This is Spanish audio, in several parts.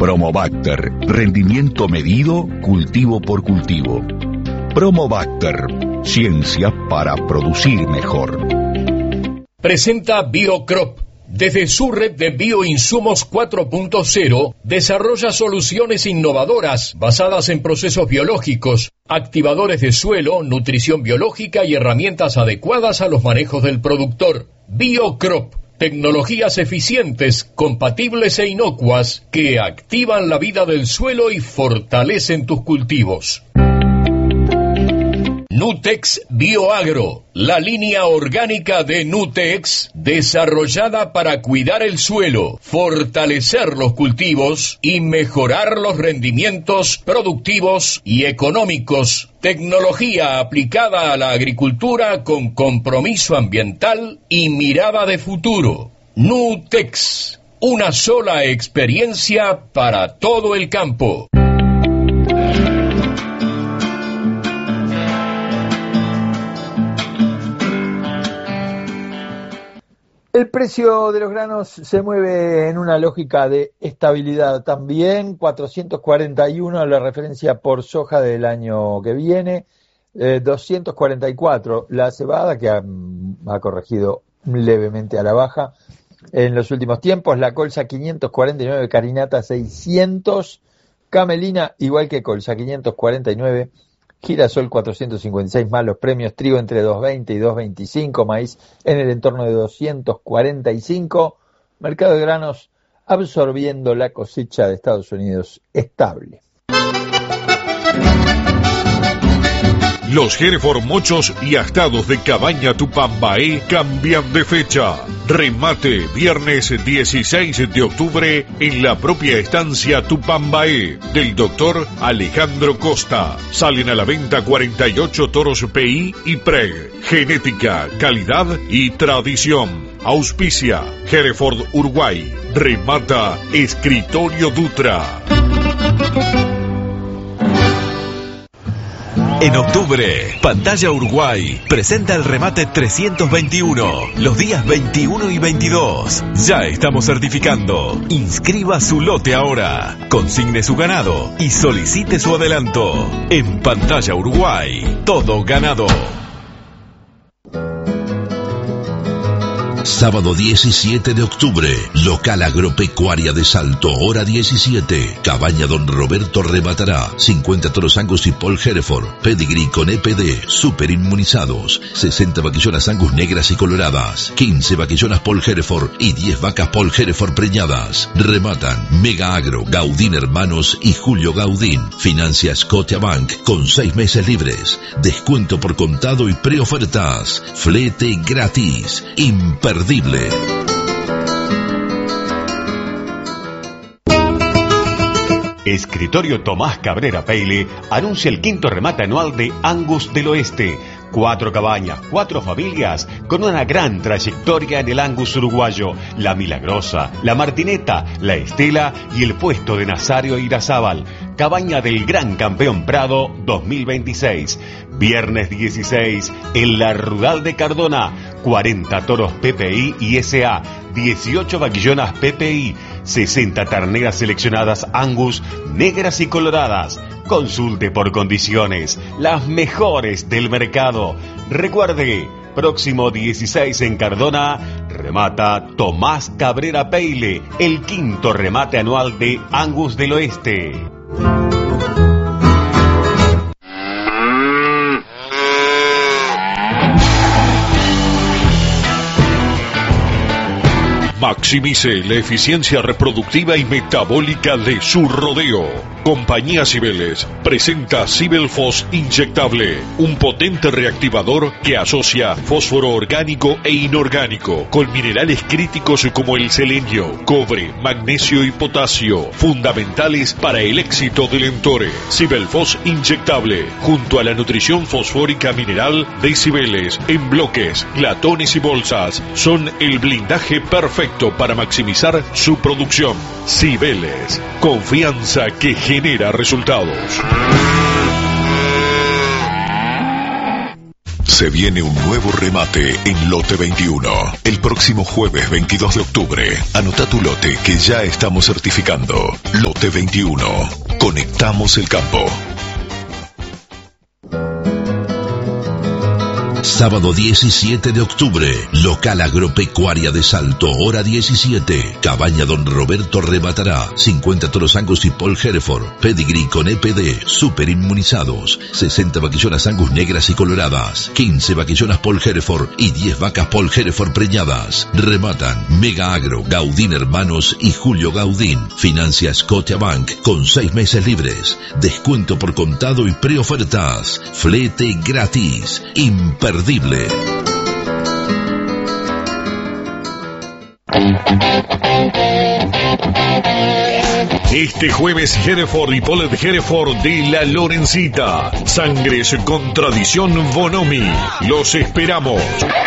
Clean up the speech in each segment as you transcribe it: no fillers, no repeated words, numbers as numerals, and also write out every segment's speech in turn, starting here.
Promobacter, rendimiento medido, cultivo por cultivo. Promobacter, ciencia para producir mejor. Presenta Biocrop. Desde su red de bioinsumos 4.0, desarrolla soluciones innovadoras basadas en procesos biológicos, activadores de suelo, nutrición biológica y herramientas adecuadas a los manejos del productor. Biocrop, tecnologías eficientes, compatibles e inocuas que activan la vida del suelo y fortalecen tus cultivos. Nutex Bioagro, la línea orgánica de Nutex, desarrollada para cuidar el suelo, fortalecer los cultivos y mejorar los rendimientos productivos y económicos. Tecnología aplicada a la agricultura con compromiso ambiental y mirada de futuro. Nutex, una sola experiencia para todo el campo. El precio de los granos se mueve en una lógica de estabilidad también. 441 la referencia por soja del año que viene, 244 la cebada, que ha corregido levemente a la baja en los últimos tiempos. La colza 549, carinata 600, camelina igual que colza 549. Girasol 456 más los premios, trigo entre 2.20 y 2.25, maíz en el entorno de 245, mercado de granos absorbiendo la cosecha de Estados Unidos estable. Los Hereford mochos y astados de Cabaña Tupambaé cambian de fecha. Remate viernes 16 de octubre en la propia estancia Tupambaé del doctor Alejandro Costa. Salen a la venta 48 toros PI y PREG. Genética, calidad y tradición. Auspicia Hereford Uruguay. Remata Escritorio Dutra. En octubre, Pantalla Uruguay presenta el remate 321, los días 21 y 22. Ya estamos certificando. Inscriba su lote ahora, consigne su ganado y solicite su adelanto. En Pantalla Uruguay, todo ganado. Sábado 17 de octubre, local agropecuaria de Salto, hora 17. Cabaña Don Roberto rematará 50 toros Angus y Paul Hereford, pedigree con EPD, super inmunizados, 60 vaquillonas Angus negras y coloradas, 15 vaquillonas Paul Hereford y 10 vacas Paul Hereford preñadas. Rematan Mega Agro, Gaudín Hermanos y Julio Gaudín. Financia Scotiabank con 6 meses libres. Descuento por contado y preofertas. Flete gratis. Imperdible. Escritorio Tomás Cabrera Peile anuncia el quinto remate anual de Angus del Oeste. 4 cabañas, 4 familias con una gran trayectoria en el Angus uruguayo. La Milagrosa, la Martineta, la Estela y el puesto de Nazario Irazábal. Cabaña del Gran Campeón Prado 2026. Viernes 16 en la Rudal de Cardona. 40 toros PPI y SA, 18 vaquillonas PPI, 60 terneras seleccionadas Angus, negras y coloradas. Consulte por condiciones, las mejores del mercado. Recuerde, próximo 16 en Cardona, remata Tomás Cabrera Peile, el quinto remate anual de Angus del Oeste. Maximice la eficiencia reproductiva y metabólica de su rodeo. Compañía Cibeles presenta Cibelfos inyectable, un potente reactivador que asocia fósforo orgánico e inorgánico con minerales críticos como el selenio, cobre, magnesio y potasio, fundamentales para el éxito del entore. Cibelfos inyectable, junto a la nutrición fosfórica mineral de Cibeles, en bloques, latones y bolsas, son el blindaje perfecto para maximizar su producción. Cibeles, confianza que genera resultados. Se viene un nuevo remate en Lote 21. El próximo jueves 22 de octubre. Anota tu lote que ya estamos certificando. Lote 21. Conectamos el campo. Sábado 17 de octubre, local agropecuaria de Salto, hora 17. Cabaña Don Roberto rematará 50 toros Angus y Paul Hereford, pedigree con EPD, super inmunizados, 60 vaquillonas Angus negras y coloradas, 15 vaquillonas Paul Hereford y 10 vacas Paul Hereford preñadas. Rematan Mega Agro, Gaudín Hermanos y Julio Gaudín. Financia Scotiabank con 6 meses libres. Descuento por contado y preofertas. Flete gratis. Imperdible. Este jueves Hereford y Paulette Hereford de La Lorencita. Sangres con tradición Bonomi. Los esperamos.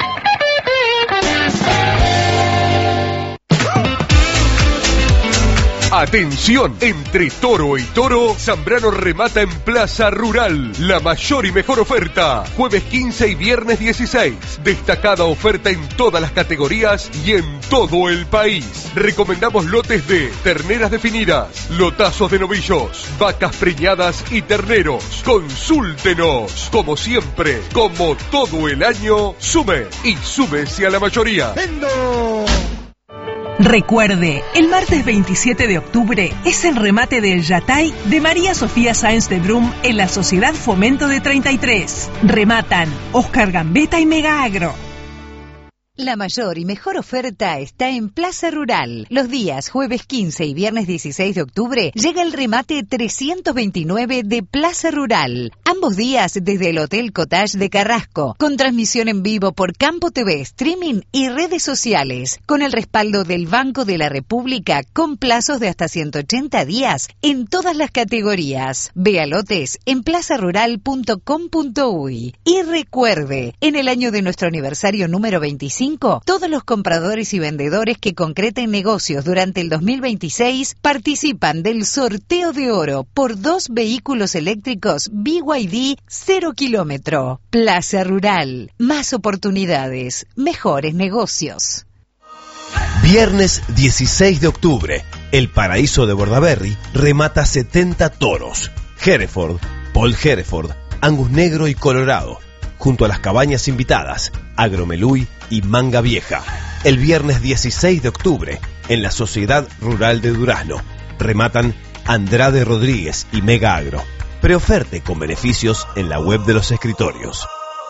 Atención, entre toro y toro, Zambrano remata en Plaza Rural. La mayor y mejor oferta. Jueves 15 y viernes 16. Destacada oferta en todas las categorías y en todo el país. Recomendamos lotes de terneras definidas, lotazos de novillos, vacas preñadas y terneros. Consúltenos. Como siempre, como todo el año, sume y súmese a la mayoría. ¡Vendo! Recuerde, el martes 27 de octubre es el remate del Yatay de María Sofía Sáenz de Brum en la Sociedad Fomento de 33. Rematan Oscar Gambetta y Mega Agro. La mayor y mejor oferta está en Plaza Rural. Los días jueves 15 y viernes 16 de octubre llega el remate 329 de Plaza Rural. Ambos días desde el Hotel Cottage de Carrasco, con transmisión en vivo por Campo TV, streaming y redes sociales, con el respaldo del Banco de la República, con plazos de hasta 180 días en todas las categorías. Vea lotes en plazarural.com.uy. Y recuerde, en el año de nuestro aniversario número 25, todos los compradores y vendedores que concreten negocios durante el 2026 participan del sorteo de oro por 2 vehículos eléctricos BYD 0 kilómetro. Plaza Rural. Más oportunidades. Mejores negocios. Viernes 16 de octubre. El Paraíso de Bordaberry remata 70 toros. Hereford, Paul Hereford, Angus negro y colorado. Junto a las cabañas invitadas, Agromeluy y Manga Vieja. El viernes 16 de octubre, en la Sociedad Rural de Durazno, rematan Andrade Rodríguez y Mega Agro. Preoferte con beneficios en la web de los escritorios.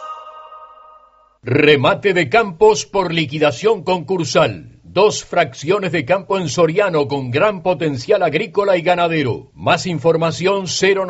Remate de campos por liquidación concursal. 2 fracciones de campo en Soriano con gran potencial agrícola y ganadero. Más información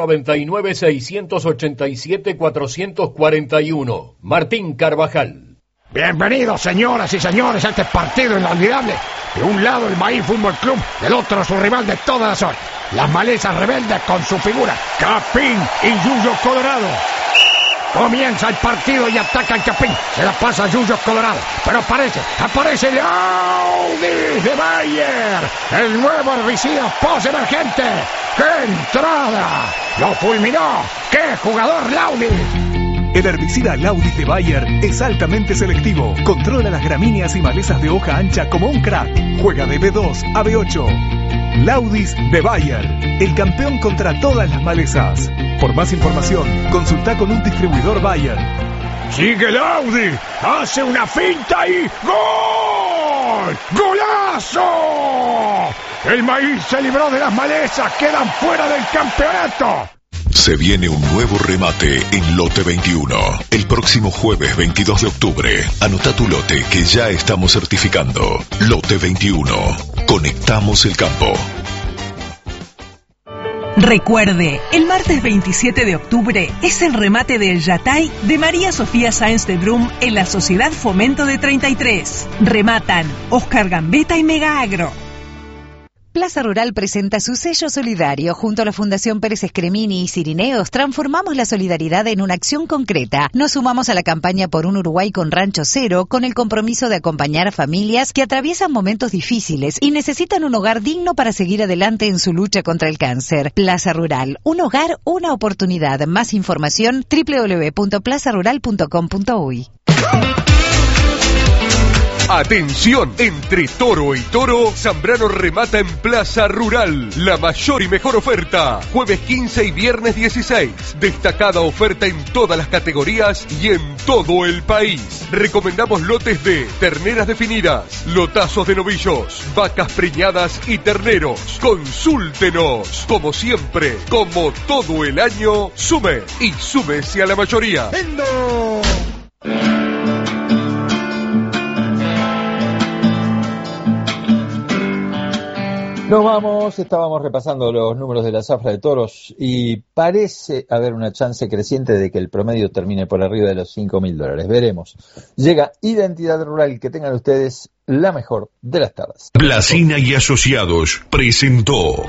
099-687-441. Martín Carvajal. Bienvenidos, señoras y señores, a este partido inolvidable. De un lado el Maíz Fútbol Club, del otro su rival de toda la zona. Las Malezas rebeldes con su figura Capín y Yuyo Colorado. Comienza el partido y ataca el Capín. Se la pasa a Yuyo Colorado. Pero aparece Laudis de Bayer. El nuevo herbicida post-emergente. ¡Qué entrada! ¡Lo fulminó! ¡Qué jugador Laudis! El herbicida Laudis de Bayer es altamente selectivo. Controla las gramíneas y malezas de hoja ancha como un crack. Juega de B2 a B8. Laudis de Bayer, el campeón contra todas las malezas. Por más información, consulta con un distribuidor Bayer. ¡Sigue Laudis! ¡Hace una finta y ¡gol! ¡Golazo! El Maíz se libró de las malezas. ¡Quedan fuera del campeonato! Se viene un nuevo remate en Lote 21. El próximo jueves 22 de octubre. Anota tu lote que ya estamos certificando. Lote 21. Conectamos el campo. Recuerde, el martes 27 de octubre es el remate del Yatay de María Sofía Sáenz de Brum en la Sociedad Fomento de 33. Rematan Oscar Gambetta y Mega Agro. Plaza Rural presenta su sello solidario. Junto a la Fundación Pérez Escremini y Cirineos, transformamos la solidaridad en una acción concreta. Nos sumamos a la campaña por un Uruguay con Rancho Cero, con el compromiso de acompañar a familias que atraviesan momentos difíciles y necesitan un hogar digno para seguir adelante en su lucha contra el cáncer. Plaza Rural, un hogar, una oportunidad. Más información, www.plazarural.com.uy. Atención, entre toro y toro, Zambrano remata en Plaza Rural. La mayor y mejor oferta. Jueves 15 y viernes 16. Destacada oferta en todas las categorías y en todo el país. Recomendamos lotes de terneras definidas, lotazos de novillos, vacas preñadas y terneros. Consúltenos. Como siempre, como todo el año, sume y súmese a la mayoría. ¡Vendo! Nos vamos, estábamos repasando los números de la zafra de toros y parece haber una chance creciente de que el promedio termine por arriba de los $5.000. Veremos. Llega Identidad Rural, que tengan ustedes la mejor de las tardes. Blasina y Asociados presentó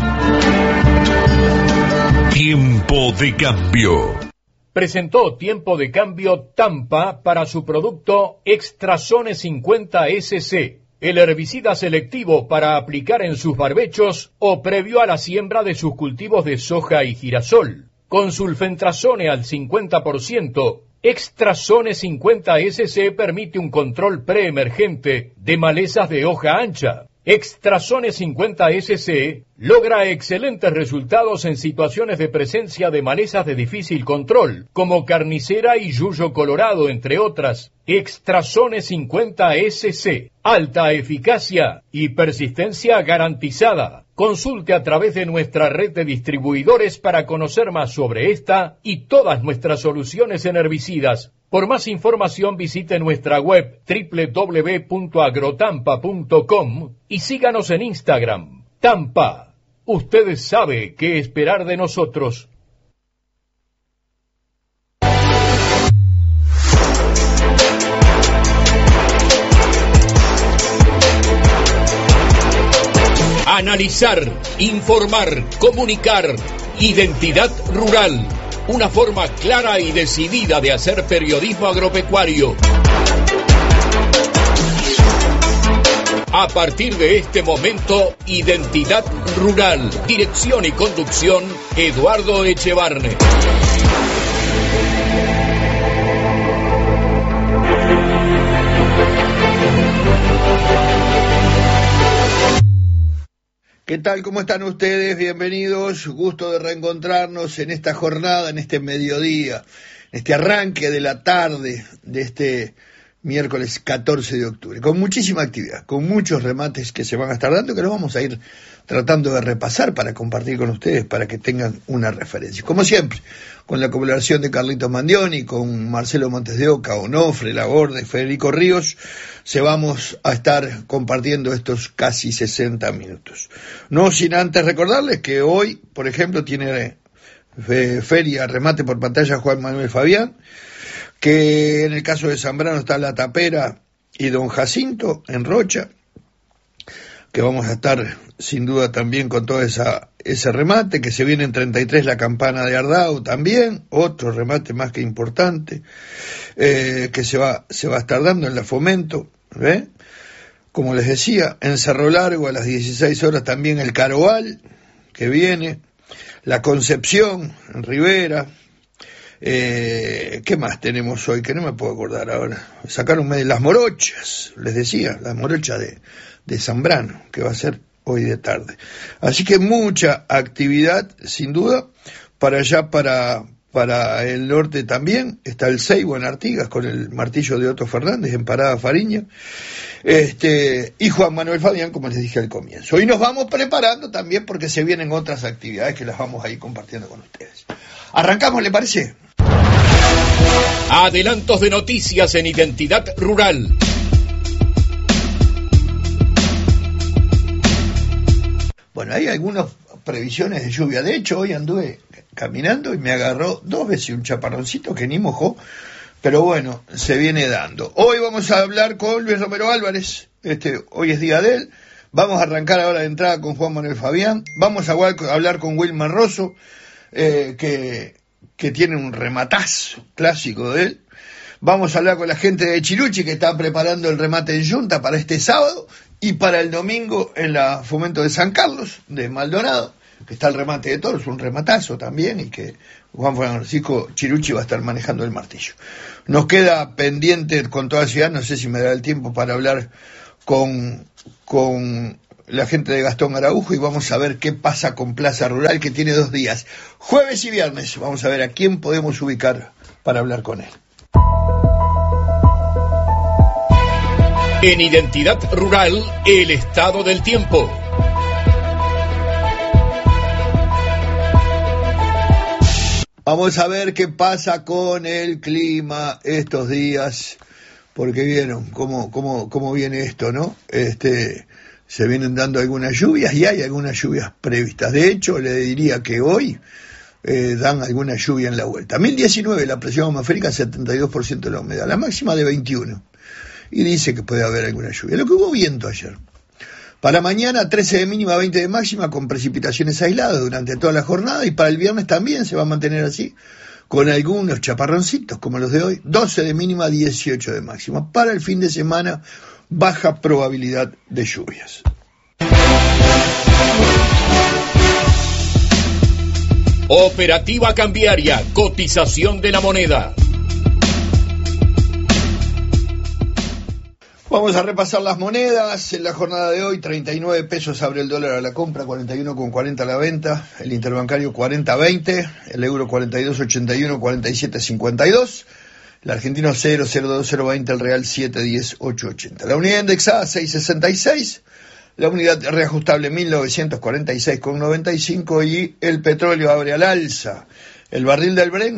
Tiempo de Cambio. Presentó Tiempo de Cambio Tampa para su producto Extrazone 50 SC. El herbicida selectivo para aplicar en sus barbechos o previo a la siembra de sus cultivos de soja y girasol. Con sulfentrazone al 50%, Extrazone 50 SC permite un control preemergente de malezas de hoja ancha. Extrazone 50 SC logra excelentes resultados en situaciones de presencia de malezas de difícil control, como carnicera y yuyo colorado, entre otras. Extrazone 50 SC, alta eficacia y persistencia garantizada. Consulte a través de nuestra red de distribuidores para conocer más sobre esta y todas nuestras soluciones en herbicidas. Por más información visite nuestra web www.agrotampa.com y síganos en Instagram. Tampa, usted sabe qué esperar de nosotros. Analizar, informar, comunicar. Identidad Rural. Una forma clara y decidida de hacer periodismo agropecuario. A partir de este momento, Identidad Rural. Dirección y conducción, Eduardo Echevarne. ¿Qué tal? ¿Cómo están ustedes? Bienvenidos. Gusto de reencontrarnos en esta jornada, en este mediodía, en este arranque de la tarde de este miércoles 14 de octubre. Con muchísima actividad, con muchos remates que se van a estar dando, que los vamos a ir tratando de repasar para compartir con ustedes, para que tengan una referencia. Como siempre, con la colaboración de Carlitos Mandioni, con Marcelo Montes de Oca, Onofre, Laborde, Federico Ríos, se vamos a estar compartiendo estos casi 60 minutos. No sin antes recordarles que hoy, por ejemplo, tiene feria, remate por pantalla Juan Manuel Fabián, que en el caso de Zambrano está La Tapera y Don Jacinto en Rocha, que vamos a estar sin duda también con todo ese remate, que se viene en 33 la Campana de Ardao también, otro remate más que importante, que se va a estar dando en la Fomento, ¿eh? Como les decía, en Cerro Largo a las 16 horas también el Caroal, que viene, la Concepción en Rivera. ¿Qué más tenemos hoy? Que no me puedo acordar ahora. Sacaron las morochas, les decía, las morochas de Zambrano, que va a ser hoy de tarde. Así que mucha actividad, sin duda, para allá, para el norte también. Está el Seibo en Artigas, con el martillo de Otto Fernández en Parada Fariña. Y Juan Manuel Fabián, como les dije al comienzo. Y nos vamos preparando también porque se vienen otras actividades que las vamos a ir compartiendo con ustedes. Arrancamos, ¿le parece? Adelantos de noticias en Identidad Rural. Bueno, hay algunas previsiones de lluvia. De hecho, hoy anduve caminando y me agarró 2 veces un chaparroncito que ni mojó, pero bueno, se viene dando. Hoy vamos a hablar con Luis Romero Álvarez, hoy es día de él, Vamos a arrancar ahora de entrada con Juan Manuel Fabián. Vamos a hablar con Wilmar Rosso, que tiene un rematazo clásico de él. Vamos a hablar con la gente de Chiruchi, que está preparando el remate en Junta para este sábado y para el domingo en la Fomento de San Carlos, de Maldonado, que está el remate de toros, un rematazo también, y que Juan Francisco Chiruchi va a estar manejando el martillo. Nos queda pendiente con toda la ciudad, no sé si me dará el tiempo para hablar con la gente de Gastón Araujo, y vamos a ver qué pasa con Plaza Rural, que tiene 2 días, jueves y viernes. Vamos a ver a quién podemos ubicar para hablar con él. En Identidad Rural, el estado del tiempo. Vamos a ver qué pasa con el clima estos días, porque vieron cómo viene esto, ¿no? Se vienen dando algunas lluvias y hay algunas lluvias previstas. De hecho, le diría que hoy dan alguna lluvia en la vuelta. 1019, la presión atmosférica, 72% de la humedad, la máxima de 21. Y dice que puede haber alguna lluvia. Lo que hubo viento ayer. Para mañana, 13 de mínima, 20 de máxima, con precipitaciones aisladas durante toda la jornada, y para el viernes también se va a mantener así, con algunos chaparroncitos como los de hoy, 12 de mínima, 18 de máxima. Para el fin de semana, baja probabilidad de lluvias. Operativa cambiaria, cotización de la moneda. Vamos a repasar las monedas. En la jornada de hoy, 39 pesos abre el dólar a la compra, 41,40 a la venta, el interbancario 40,20, el euro 42,81, 47,52, el argentino 0,020, el real 7,10,880. La unidad indexada 6,66, la unidad reajustable 1946,95, y el petróleo abre al alza. El barril del Brent,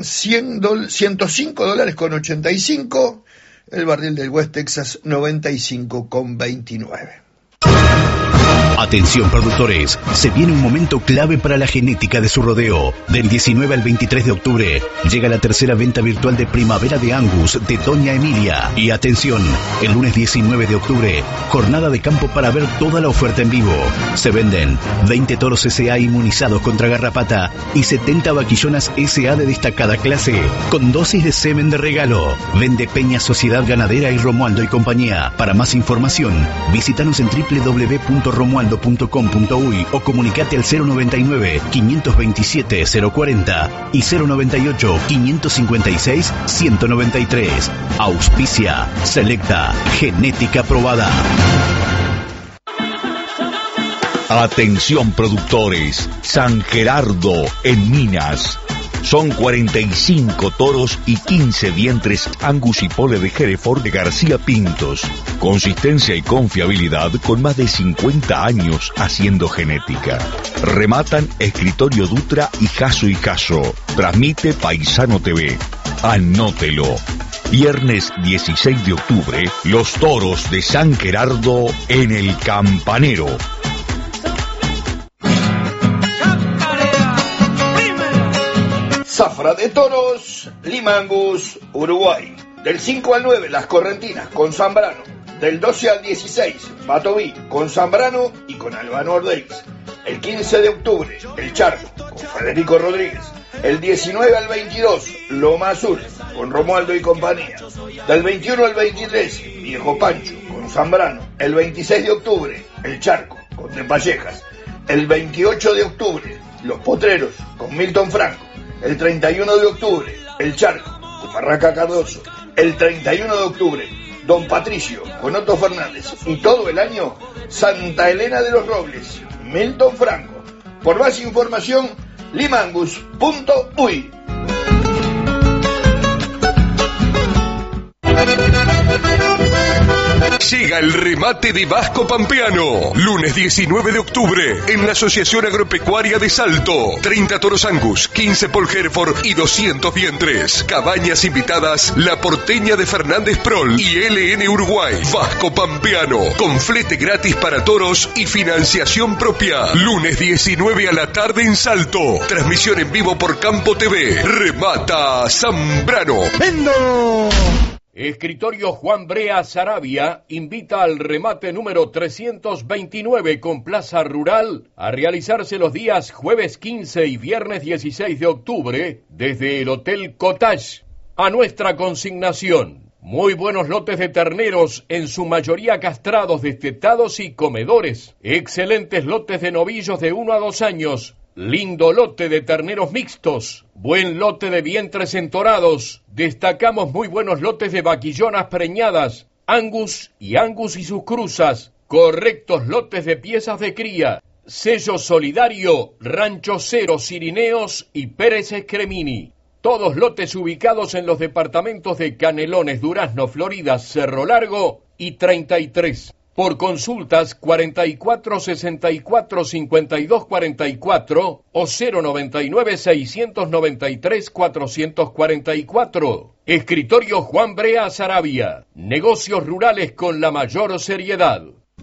$105,85. El barril del West Texas, 95,29. Atención productores, se viene un momento clave para la genética de su rodeo. Del 19 al 23 de octubre llega la tercera venta virtual de primavera de Angus de Doña Emilia. Y atención, el lunes 19 de octubre, jornada de campo para ver toda la oferta en vivo. Se venden 20 toros SA inmunizados contra garrapata y 70 vaquillonas SA de destacada clase, con dosis de semen de regalo. Vende Peña Sociedad Ganadera y Romualdo y compañía. Para más información, visítanos en www.romualdo.com.uy o comunicate al 099-527-040 y 098-556-193. Auspicia Selecta, genética probada. Atención productores, San Gerardo en Minas. Son 45 toros y 15 vientres Angus y Pole de Hereford de García Pintos. Consistencia y confiabilidad con más de 50 años haciendo genética. Rematan Escritorio Dutra y Jaso y Jaso. Transmite Paisano TV. Anótelo. Viernes 16 de octubre, los toros de San Gerardo en el Campanero. Zafra de Toros, Lima Angus, Uruguay. Del 5 al 9, Las Correntinas, con Zambrano. Del 12 al 16, Batoví, con Zambrano y con Albano Ordeix. El 15 de octubre, El Charco, con Federico Rodríguez. El 19 al 22, Loma Azul, con Romualdo y compañía. Del 21 al 23, Viejo Pancho, con Zambrano. El 26 de octubre, El Charco, con De Pallejas. El 28 de octubre, Los Potreros, con Milton Franco. El 31 de octubre, El Charco, con Barraca Cardoso. El 31 de octubre, Don Patricio, con Otto Fernández. Y todo el año, Santa Elena de los Robles, Milton Franco. Por más información, limangus.uy. Llega el remate de Vasco Pampeano. Lunes 19 de octubre en la Asociación Agropecuaria de Salto. 30 toros Angus, 15 Paul Hereford y 200 vientres. Cabañas invitadas, La Porteña de Fernández Prol y LN Uruguay. Vasco Pampeano, con flete gratis para toros y financiación propia. Lunes 19 a la tarde en Salto. Transmisión en vivo por Campo TV. Remata Zambrano. ¡Vendo! Escritorio Juan Brea Sarabia invita al remate número 329 con Plaza Rural a realizarse los días jueves 15 y viernes 16 de octubre desde el Hotel Cottage. A nuestra consignación, muy buenos lotes de terneros, en su mayoría castrados, destetados y comedores. Excelentes lotes de novillos de 1 a 2 años. Lindo lote de terneros mixtos, buen lote de vientres entorados, destacamos muy buenos lotes de vaquillonas preñadas, Angus y sus cruzas, correctos lotes de piezas de cría, sello solidario, Rancho Cero, Cirineos y Pérez Escremini. Todos lotes ubicados en los departamentos de Canelones, Durazno, Florida, Cerro Largo y 33. Por consultas 44 64 52 44 o 099 693 444. Escritorio Juan Brea Sarabia. Negocios rurales con la mayor seriedad.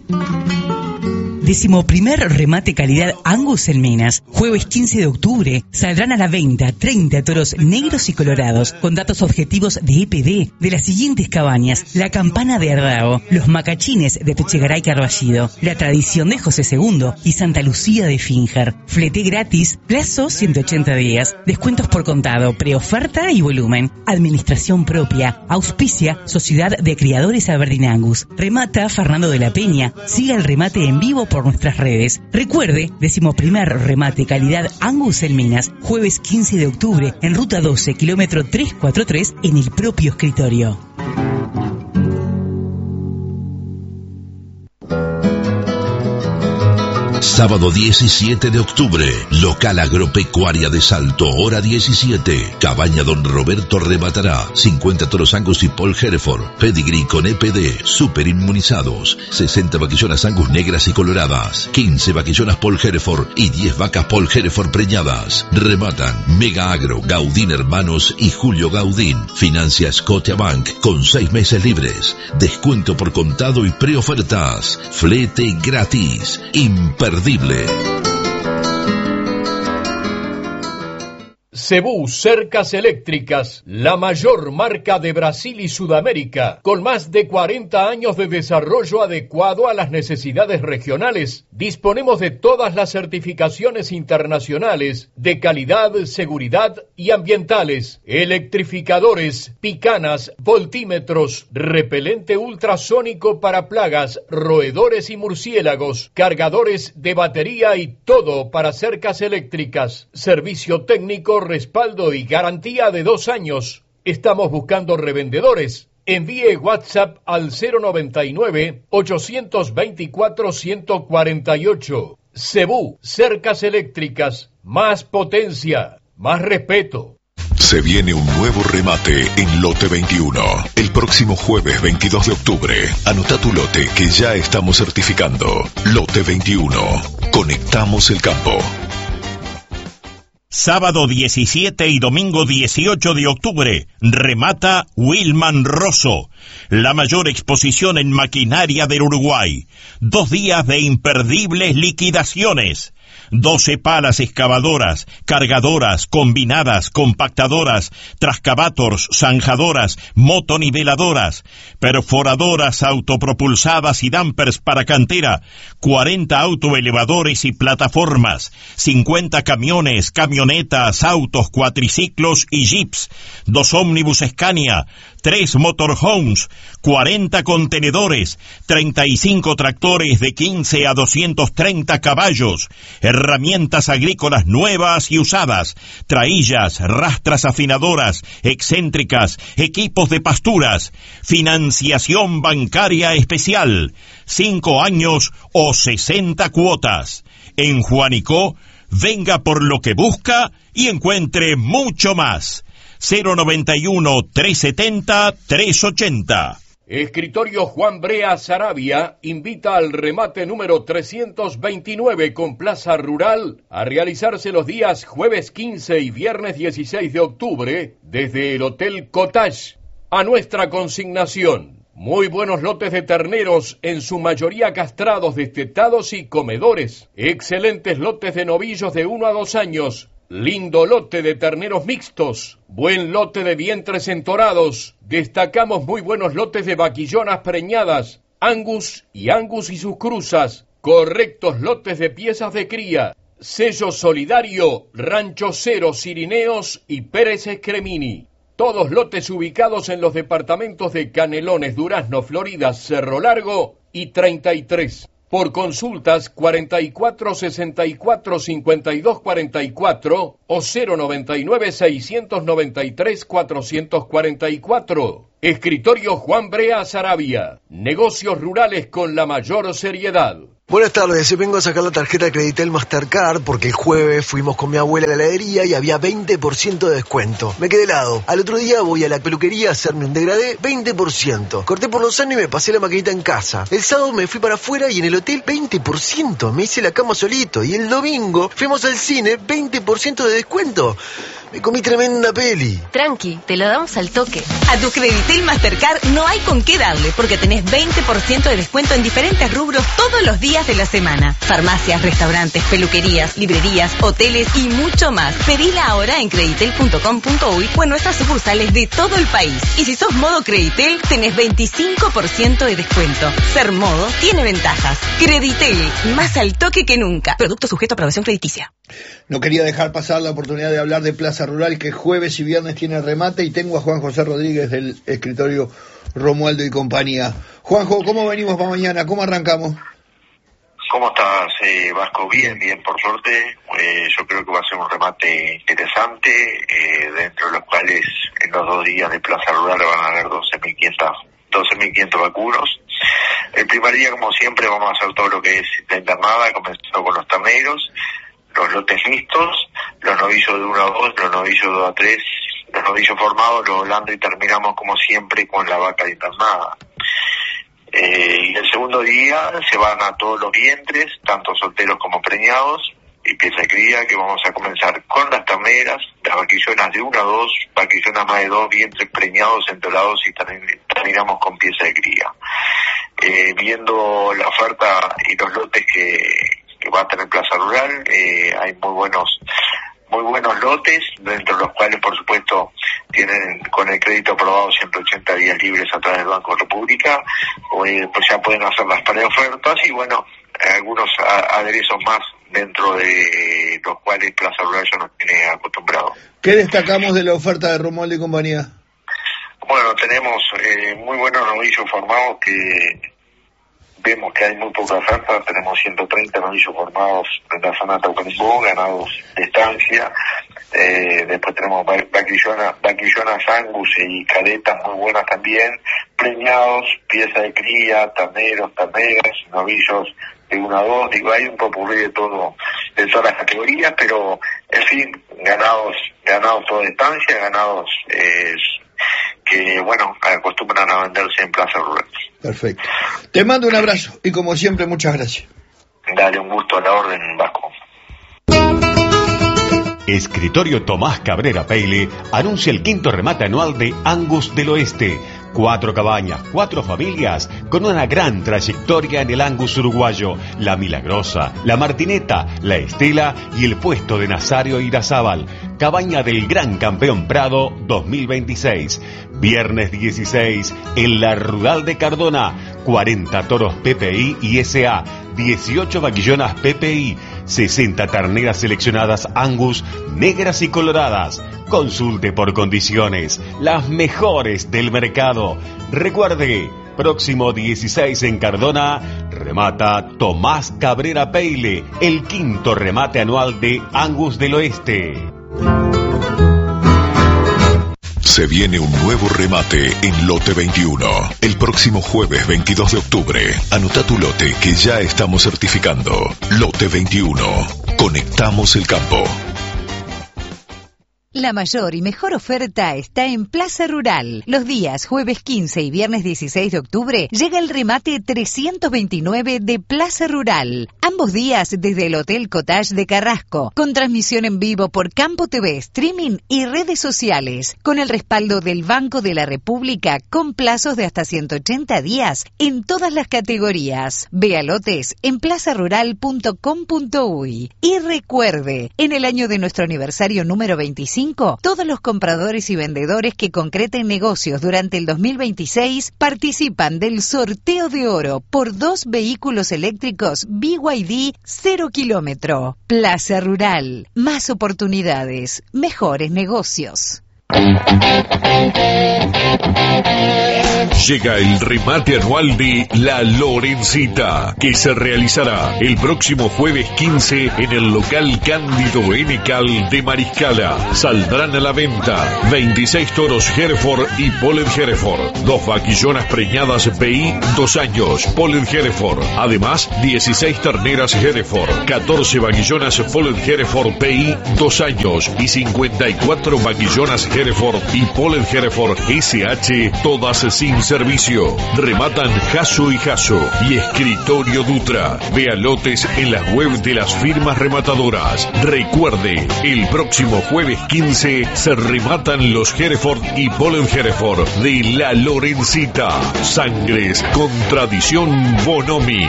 11º remate calidad Angus en Minas. Jueves 15 de octubre saldrán a la venta 30 toros negros y colorados con datos objetivos de EPD de las siguientes cabañas: La Campana de Ardao, Los Macachines de Techegaray Carballido, La Tradición de José II y Santa Lucía de Finjar. Flete gratis, plazo 180 días, descuentos por contado, preoferta y volumen. Administración propia, auspicia Sociedad de Criadores Aberdeen Angus. Remata Fernando de la Peña. Siga el remate en vivo por nuestras redes. Recuerde, 11º remate calidad Angus en Minas, jueves 15 de octubre en ruta 12, kilómetro 343, en el propio escritorio. Sábado 17 de octubre, local agropecuaria de Salto, hora 17. Cabaña Don Roberto rematará 50 toros Angus y Paul Hereford, pedigree con EPD, super inmunizados, 60 vaquillonas Angus negras y coloradas, 15 vaquillonas Paul Hereford y 10 vacas Paul Hereford preñadas. Rematan Mega Agro, Gaudín Hermanos y Julio Gaudín. Financia Scotiabank con 6 meses libres. Descuento por contado y preofertas. Flete gratis. Imperdible. Cebú Cercas Eléctricas, la mayor marca de Brasil y Sudamérica, con más de 40 años de desarrollo adecuado a las necesidades regionales. Disponemos de todas las certificaciones internacionales de calidad, seguridad y ambientales, electrificadores, picanas, voltímetros, repelente ultrasónico para plagas, roedores y murciélagos, cargadores de batería y todo para cercas eléctricas. Servicio técnico, respaldo y garantía de 2 años. Estamos buscando revendedores. Envíe WhatsApp al 099-824-148. Cebú, cercas eléctricas, más potencia, más respeto. Se viene un nuevo remate en Lote 21. El próximo jueves 22 de octubre. Anota tu lote que ya estamos certificando. Lote 21. Conectamos el campo. Sábado 17 y domingo 18 de octubre, remata Wilman Rosso, la mayor exposición en maquinaria del Uruguay. 2 días de imperdibles liquidaciones. 12 palas excavadoras, cargadoras, combinadas, compactadoras, trascavators, zanjadoras, motoniveladoras, perforadoras autopropulsadas y dampers para cantera, 40 autoelevadores y plataformas, 50 camiones, camionetas, autos, cuatriciclos y jeeps, 2 ómnibus Scania, 3 motorhomes, 40 contenedores, 35 tractores de 15 a 230 caballos, herramientas agrícolas nuevas y usadas, traillas, rastras afinadoras, excéntricas, equipos de pasturas, financiación bancaria especial, 5 años o 60 cuotas. En Juanicó, venga por lo que busca y encuentre mucho más. 091-370-380. Escritorio Juan Brea Sarabia invita al remate número 329 con Plaza Rural a realizarse los días jueves 15 y viernes 16 de octubre desde el Hotel Cottage. A nuestra consignación, muy buenos lotes de terneros, en su mayoría castrados, destetados y comedores. Excelentes lotes de novillos de 1 a 2 años. lindo lote de terneros mixtos, buen lote de vientres entorados, destacamos muy buenos lotes de vaquillonas preñadas, Angus y sus cruzas, correctos lotes de piezas de cría, sello solidario, Rancho Cero, Cirineos y Pérez Escremini. Todos lotes ubicados en los departamentos de Canelones, Durazno, Florida, Cerro Largo y 33. Por consultas 44 64 52 44 o 099 693 444. Escritorio Juan Brea Sarabia. Negocios rurales con la mayor seriedad. Buenas tardes, vengo a sacar la tarjeta Creditel Mastercard porque el jueves fuimos con mi abuela a la heladería y había 20% de descuento. Me quedé helado. Al otro día voy a la peluquería a hacerme un degradé, 20%. Corté por los años y me pasé la maquinita en casa. El sábado me fui para afuera y en el hotel 20%. Me hice la cama solito. Y el domingo fuimos al cine, 20% de descuento. Me comí tremenda peli. Tranqui, te lo damos al toque. A tu Creditel Mastercard no hay con qué darle porque tenés 20% de descuento en diferentes rubros todos los días de la semana. Farmacias, restaurantes, peluquerías, librerías, hoteles y mucho más. Pedila ahora en creditel.com.uy o en nuestras sucursales de todo el país. Y si sos modo Creditel, tenés 25% de descuento. Ser modo tiene ventajas. Creditel, más al toque que nunca. Producto sujeto a aprobación crediticia. No quería dejar pasar la oportunidad de hablar de Plaza Rural, que jueves y viernes tiene remate, y tengo a Juan José Rodríguez del escritorio Romualdo y compañía. Juanjo, ¿cómo venimos para mañana? ¿Cómo arrancamos? ¿Cómo estás, Vasco? Bien, por suerte. Yo creo que va a ser un remate interesante, dentro de los cuales en los 2 días de Plaza Rural van a haber 12.500 vacunos. El primer día, como siempre, vamos a hacer todo lo que es la internada, comenzando con los terneros, los lotes mixtos, los novillos de 1 a 2, los novillos de 2 a 3, los novillos formados, los holandos, y terminamos como siempre con la vaca internada. Y el segundo día se van a todos los vientres, tanto solteros como preñados, y pieza de cría, que vamos a comenzar con las terneras, las vaquillonas de 1 a 2, vaquillonas más de 2, vientres preñados, entolados, y terminamos con pieza de cría. Viendo la oferta y los lotes que va a tener Plaza Rural, hay muy buenos lotes, dentro de los cuales, por supuesto, tienen con el crédito aprobado 180 días libres a través del Banco República, pues ya pueden hacer las preofertas y, bueno, algunos aderezos más dentro de los cuales Plaza Rural ya nos tiene acostumbrado. ¿Qué destacamos de la oferta de Romualdo y compañía? Bueno, tenemos muy buenos novillos formados que vemos que hay muy poca oferta. Tenemos 130 novillos formados en la zona de Taucanimbó, ganados de estancia. Después tenemos vaquillonas Angus y cadetas muy buenas también, preñados, pieza de cría, terneros, terneras, novillos de 1 a 2, digo, hay un popurrí de todo, de todas las categorías, pero en fin, ganados toda estancia, ganados que, bueno, acostumbran a venderse en Plaza Rural. Perfecto. Te mando un abrazo y, como siempre, muchas gracias. Dale, un gusto, a la orden, Vasco. Escritorio Tomás Cabrera Peile anuncia el 5º remate anual de Angus del Oeste. 4 cabañas, 4 familias, con una gran trayectoria en el Angus uruguayo: La Milagrosa, La Martineta, La Estela y el puesto de Nazario Irazábal. Cabaña del Gran Campeón Prado 2026. Viernes 16, en la Rural de Cardona, 40 toros PPI y SA, 18 vaquillonas PPI, 60 terneras seleccionadas Angus, negras y coloradas. Consulte por condiciones, las mejores del mercado. Recuerde, próximo 16 en Cardona, remata Tomás Cabrera Peile, el 5º remate anual de Angus del Oeste. Se viene un nuevo remate en Lote 21. El próximo jueves 22 de octubre. Anota tu lote que ya estamos certificando. Lote 21. Conectamos el campo. La mayor y mejor oferta está en Plaza Rural. Los días jueves 15 y viernes 16 de octubre llega el remate 329 de Plaza Rural. Ambos días desde el Hotel Cottage de Carrasco, con transmisión en vivo por Campo TV, streaming y redes sociales, con el respaldo del Banco de la República, con plazos de hasta 180 días en todas las categorías. Vea lotes en plazarural.com.uy. Y recuerde, en el año de nuestro aniversario número 25, todos los compradores y vendedores que concreten negocios durante el 2026 participan del sorteo de oro por 2 vehículos eléctricos BYD 0 kilómetro. Plaza Rural. Más oportunidades. Mejores negocios. Llega el remate anual de La Lorencita, que se realizará el próximo jueves 15 en el local Cándido N. Cal de Mariscala. Saldrán a la venta 26 toros Hereford y Polled Hereford, 2 vaquillonas preñadas BI 2 años Polled Hereford, además 16 terneras Hereford, 14 vaquillonas Polled Hereford BI 2 años y 54 vaquillonas Hereford y Polled Hereford SH, todas sin servicio. Rematan Jasso y Jasso y Escritorio Dutra. Vea lotes en las web de las firmas rematadoras. Recuerde, el próximo jueves 15 se rematan los Hereford y Polled Hereford de La Lorencita. Sangres con tradición Bonomi.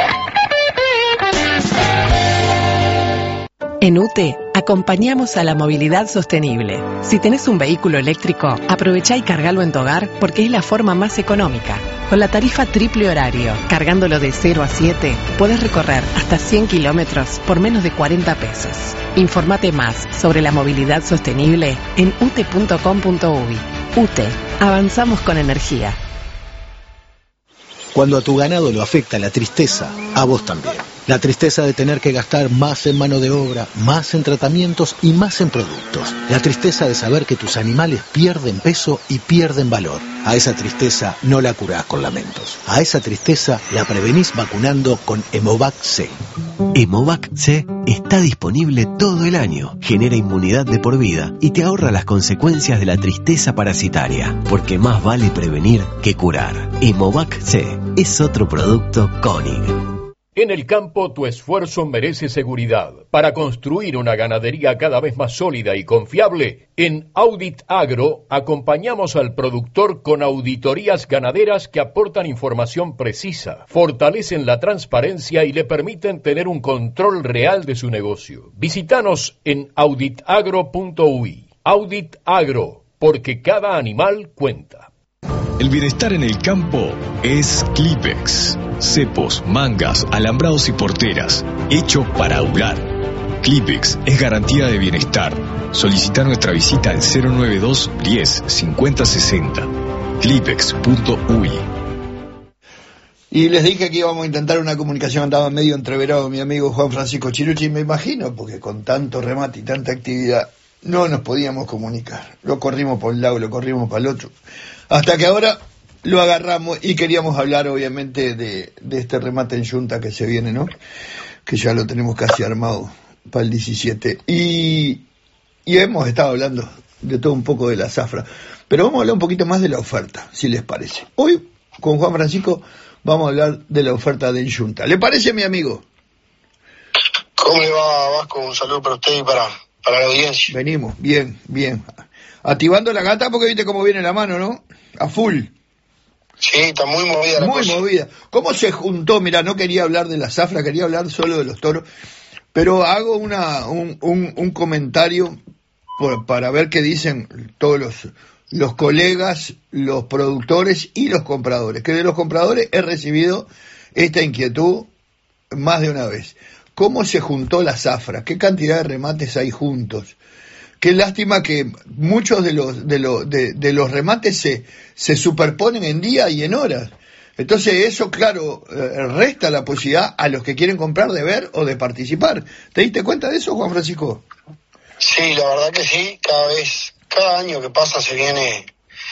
En UTE acompañamos a la movilidad sostenible. Si tenés un vehículo eléctrico, aprovechá y cargalo en tu hogar porque es la forma más económica. Con la tarifa triple horario, cargándolo de 0 a 7, podés recorrer hasta 100 kilómetros por menos de 40 pesos. Informate más sobre la movilidad sostenible en ute.com.uy. UTE, avanzamos con energía. Cuando a tu ganado lo afecta la tristeza, a vos también. La tristeza de tener que gastar más en mano de obra, más en tratamientos y más en productos. La tristeza de saber que tus animales pierden peso y pierden valor. A esa tristeza no la curás con lamentos. A esa tristeza la prevenís vacunando con Hemovac C. Hemovac C está disponible todo el año, genera inmunidad de por vida y te ahorra las consecuencias de la tristeza parasitaria, porque más vale prevenir que curar. Hemovac C es otro producto Koenig. En el campo tu esfuerzo merece seguridad. Para construir una ganadería cada vez más sólida y confiable, en Audit Agro acompañamos al productor con auditorías ganaderas que aportan información precisa, fortalecen la transparencia y le permiten tener un control real de su negocio. Visítanos en auditagro.uy. Audit Agro, porque cada animal cuenta. El bienestar en el campo es Clipex. Cepos, mangas, alambrados y porteras, hecho para aular. Clipex es garantía de bienestar. Solicita nuestra visita al 092 10 50 60. Clipex.uy. Y les dije que íbamos a intentar una comunicación, andaba medio entreverado mi amigo Juan Francisco Chirucci, me imagino, porque con tanto remate y tanta actividad no nos podíamos comunicar. Lo corrimos por un lado, lo corrimos para el otro. Hasta que ahora lo agarramos y queríamos hablar obviamente de este remate en Yunta que se viene, ¿no? Que ya lo tenemos casi armado para el 17. Y hemos estado hablando de todo un poco de la zafra. Pero vamos a hablar un poquito más de la oferta, si les parece. Hoy, con Juan Francisco, vamos a hablar de la oferta de Yunta. ¿Le parece, mi amigo? ¿Cómo le va, Vasco? Un saludo para usted y para la audiencia. Venimos, bien. Activando la gata porque viste cómo viene la mano, ¿no? A full. Sí, está muy movida la cosa. Muy movida. ¿Cómo se juntó? Mirá, no quería hablar de la zafra, quería hablar solo de los toros, pero hago un comentario para ver qué dicen todos los colegas, los productores y los compradores, que de los compradores he recibido esta inquietud más de una vez. ¿Cómo se juntó la zafra? ¿Qué cantidad de remates hay juntos? Qué lástima que muchos de los remates se superponen en día y en horas. Entonces eso, claro, resta la posibilidad a los que quieren comprar de ver o de participar. ¿Te diste cuenta de eso, Juan Francisco? Sí, la verdad que sí. Cada año que pasa se viene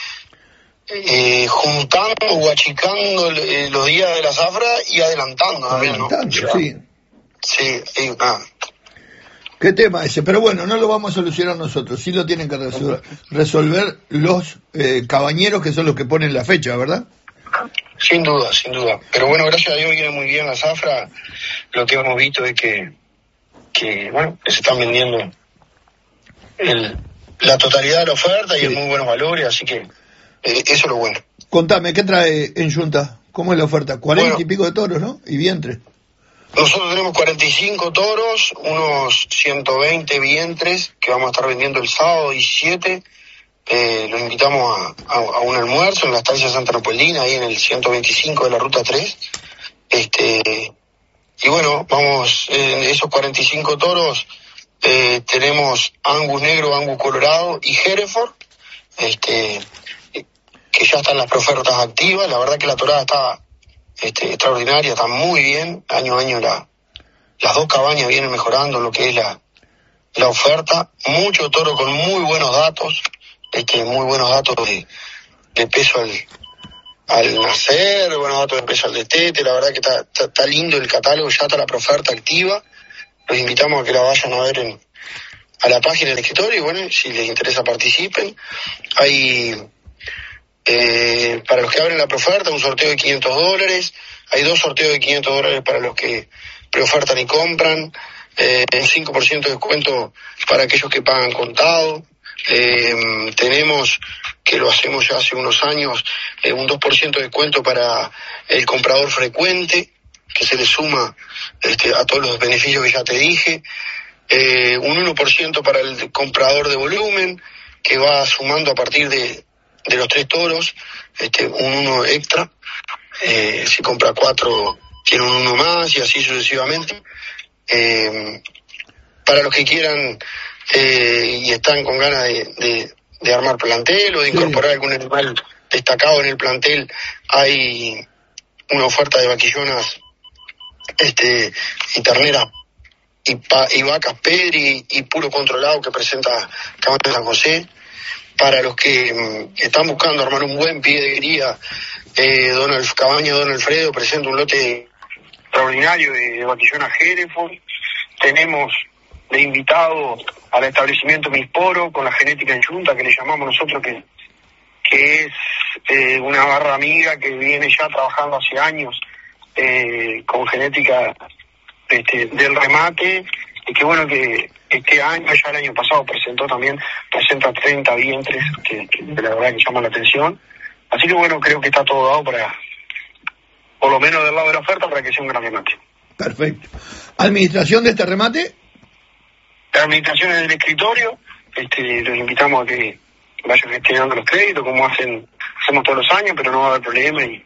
juntando o achicando los días de la zafra y adelantando también, ¿no? Sí. Sí, Qué tema ese, pero bueno, no lo vamos a solucionar nosotros, sí lo tienen que resolver los cabañeros, que son los que ponen la fecha, ¿verdad? Sin duda. Pero bueno, gracias a Dios viene muy bien la zafra. Lo que hemos visto es que bueno, que se están vendiendo la totalidad de la oferta y en muy buenos valores, así que eso es lo bueno. Contame, ¿qué trae en Yunta? ¿Cómo es la oferta? 40 y pico de toros, ¿no? Y vientres. Nosotros tenemos 45 toros, unos 120 vientres que vamos a estar vendiendo el sábado 17. Los invitamos a un almuerzo en la estancia Santa Leopoldina, ahí en el 125 de la ruta 3. Y bueno, vamos, en esos 45 toros tenemos Angus negro, Angus colorado y Hereford, que ya están las preofertas activas. La verdad que la torada está extraordinaria, está muy bien. Año a año las dos cabañas vienen mejorando lo que es la oferta. Mucho toro con muy buenos datos, muy buenos datos de peso al nacer, buenos datos de peso al destete. La verdad que está lindo el catálogo, ya está la preoferta activa. Los invitamos a que la vayan a ver a la página del escritorio y bueno, si les interesa participen. Hay para los que abren la preoferta un sorteo de $500, hay 2 sorteos de $500 para los que preofertan y compran, un 5% de descuento para aquellos que pagan contado. Tenemos, que lo hacemos ya hace unos años, un 2% de descuento para el comprador frecuente, que se le suma a todos los beneficios que ya te dije, un 1% para el comprador de volumen, que va sumando a partir de los 3 toros, un 1 extra. Si compra 4 tiene un 1 más y así sucesivamente. Para los que quieran y están con ganas de armar plantel o de incorporar algún animal destacado en el plantel, hay una oferta de vaquillonas y terneras y vacas Pedri y puro controlado que presenta Cabaña San José. Para los que están buscando armar un buen pie de cría, Cabaña Don Alfredo presenta un lote extraordinario de vaquillonas Hereford. Tenemos de invitado al establecimiento Misporo con la genética en Yunta, que le llamamos nosotros, que es una barra amiga que viene ya trabajando hace años con genética del remate, y que bueno, que este año, ya el año pasado presenta 30 vientres que la verdad que llaman la atención. Así que bueno, creo que está todo dado para, por lo menos del lado de la oferta, para que sea un gran remate. Perfecto. ¿Administración de este remate? La administración es del escritorio. Los invitamos a que vayan gestionando los créditos como hacemos todos los años, pero no va a haber problema y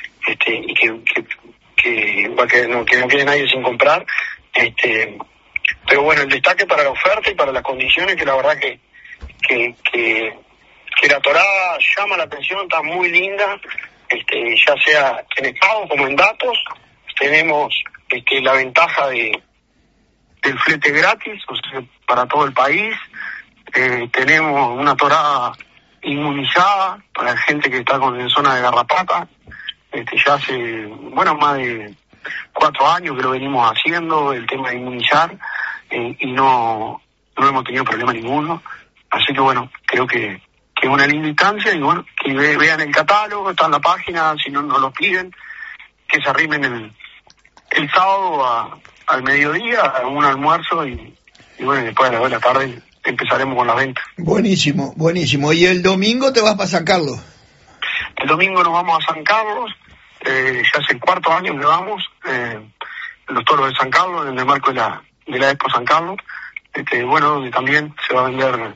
que no quede nadie sin comprar. Pero bueno, el destaque para la oferta y para las condiciones, que la verdad que la torada llama la atención, está muy linda, ya sea en estado como en datos. Tenemos la ventaja del flete gratis, o sea, para todo el país. Tenemos una torada inmunizada para la gente que está en zona de garrapata. Ya hace, más de 4 años que lo venimos haciendo, el tema de inmunizar, y no hemos tenido problema ninguno. Así que bueno, creo que es una linda instancia, y bueno, que vean el catálogo, está en la página, si no lo piden, que se arrimen el sábado al mediodía a un almuerzo, y bueno, después a las 2 de la tarde empezaremos con la venta. Buenísimo, buenísimo. ¿Y el domingo te vas para San Carlos? El domingo nos vamos a San Carlos, ya hace el 4º año que vamos, los toros de San Carlos, en el marco de la Expo San Carlos, bueno, donde también se va a vender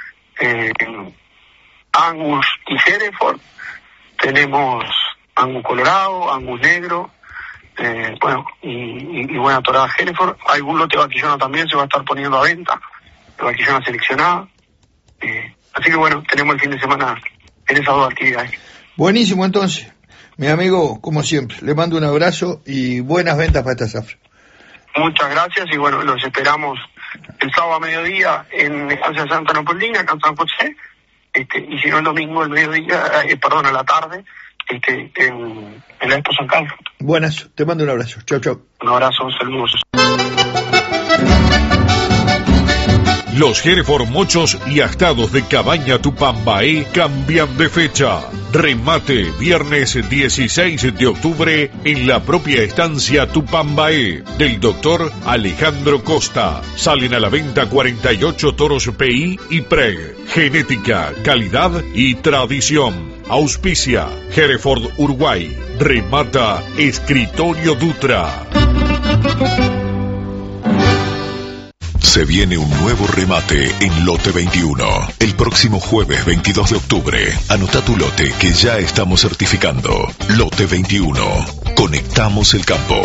Angus y Hereford. Tenemos Angus colorado, Angus negro, y buena torada Hereford. Algún lote de vaquillona también se va a estar poniendo a venta, de vaquillona seleccionada. Así que bueno, tenemos el fin de semana en esas 2 actividades. Buenísimo, entonces. Mi amigo, como siempre, le mando un abrazo y buenas ventas para esta zafra. Muchas gracias, y bueno, los esperamos el sábado a mediodía en la estancia Santa Leopoldina, acá en San José, y si no el domingo al mediodía, a la tarde, en la Expo San Carlos. Buenas, te mando un abrazo. Chau, chau. Un abrazo, saludos. Los Hereford mochos y astados de Cabaña Tupambaé cambian de fecha. Remate viernes 16 de octubre en la propia estancia Tupambaé del doctor Alejandro Costa. Salen a la venta 48 toros PI y PREG. Genética, calidad y tradición. Auspicia Hereford Uruguay. Remata Escritorio Dutra. Se viene un nuevo remate en Lote 21. El próximo jueves 22 de octubre. Anota tu lote que ya estamos certificando. Lote 21. Conectamos el campo.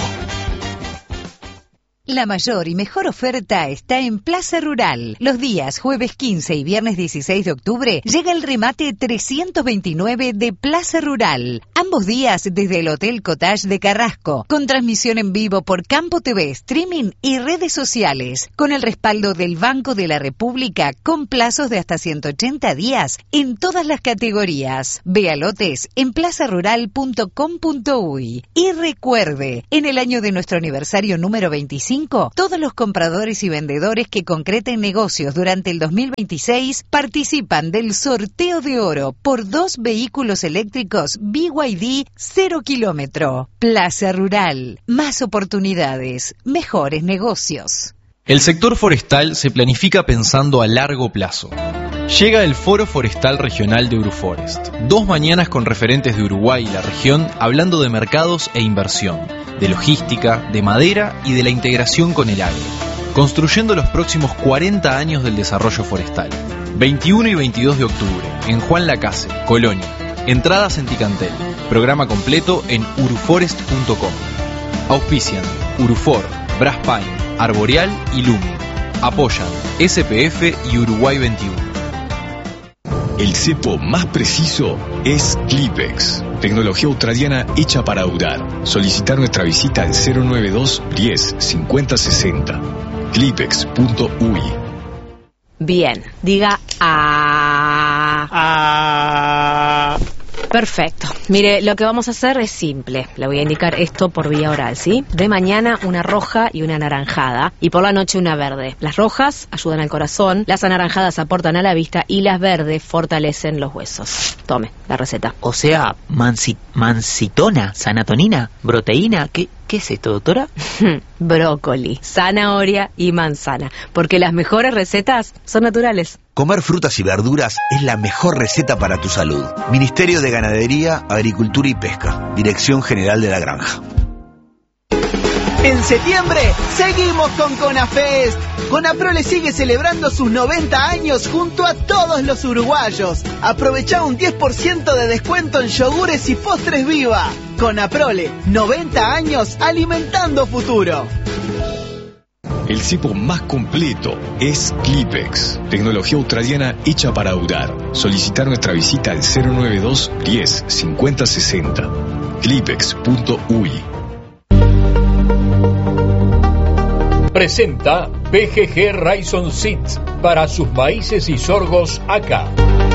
La mayor y mejor oferta está en Plaza Rural. Los días jueves 15 y viernes 16 de octubre llega el remate 329 de Plaza Rural. Ambos días desde el Hotel Cottage de Carrasco, con transmisión en vivo por Campo TV, streaming y redes sociales, con el respaldo del Banco de la República, con plazos de hasta 180 días en todas las categorías. Vea lotes en plazarural.com.uy. Y recuerde, en el año de nuestro aniversario número 25, todos los compradores y vendedores que concreten negocios durante el 2026 participan del sorteo de oro por 2 vehículos eléctricos BYD 0 kilómetro. Plaza Rural, más oportunidades, mejores negocios. El sector forestal se planifica pensando a largo plazo. Llega el Foro Forestal Regional de Uruforest. 2 mañanas con referentes de Uruguay y la región hablando de mercados e inversión, de logística, de madera y de la integración con el agro, construyendo los próximos 40 años del desarrollo forestal. 21 y 22 de octubre, en Juan Lacase, Colonia. Entradas en Ticantel. Programa completo en uruforest.com. Auspician Urufor, Braspain, Arboreal y Lumin. Apoyan SPF y Uruguay 21. El cepo más preciso es Clipex, tecnología australiana hecha para durar. Solicitar nuestra visita al 092 10 50 60. Clipex.uy. Bien, diga a. Perfecto. Mire, lo que vamos a hacer es simple. Le voy a indicar esto por vía oral, ¿sí? De mañana una roja y una anaranjada, y por la noche una verde. Las rojas ayudan al corazón, las anaranjadas aportan a la vista y las verdes fortalecen los huesos. Tome la receta. O sea, mancitona, sanatonina, proteína, ¿qué es esto, doctora? Brócoli, zanahoria y manzana, porque las mejores recetas son naturales. Comer frutas y verduras es la mejor receta para tu salud. Ministerio de Ganadería, Agricultura y Pesca. Dirección General de la Granja. En septiembre seguimos con CONAFEST. Conaprole sigue celebrando sus 90 años junto a todos los uruguayos. Aprovecha un 10% de descuento en yogures y postres Viva. Conaprole, 90 años alimentando futuro. El cepo más completo es Clipex, tecnología australiana hecha para durar. Solicitar nuestra visita al 092 10 50 60. Clipex.uy. Presenta PGG Rison Seeds para sus maíces y sorgos acá.